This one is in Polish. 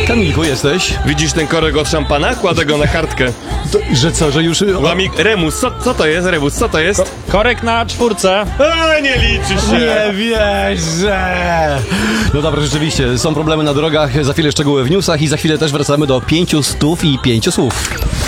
Kamilku, jesteś? Widzisz ten korek od szampana? Kładę go na kartkę. Że co, że już... Łamik, Remus, co to jest? Remus, co to jest? Korek na 4. Nie liczy się. Nie wierzę! No dobra, rzeczywiście, są problemy na drogach, za chwilę szczegóły w newsach i za chwilę też wracamy do 500 i 5 słów.